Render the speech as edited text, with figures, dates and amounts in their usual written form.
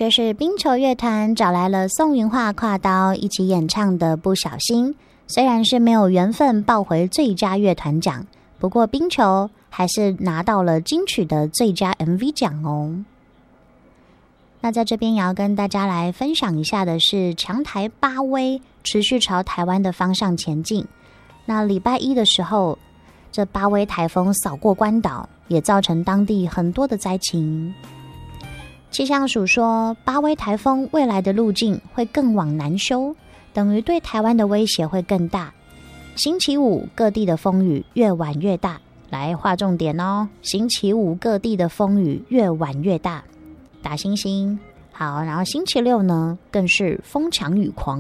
这是冰球乐团找来了宋云桦挎刀一起演唱的《不小心》，虽然是没有缘分抱回最佳乐团奖，不过冰球还是拿到了金曲的最佳 MV 奖哦。那在这边也要跟大家来分享一下的是，强台巴威持续朝台湾的方向前进。那礼拜一的时候，这巴威台风扫过关岛，也造成当地很多的灾情。气象署说，巴威台风未来的路径会更往南修，等于对台湾的威胁会更大。星期五各地的风雨越晚越大，来划重点哦，星期五各地的风雨越晚越大，打星星。好，然后星期六呢，更是风强雨狂。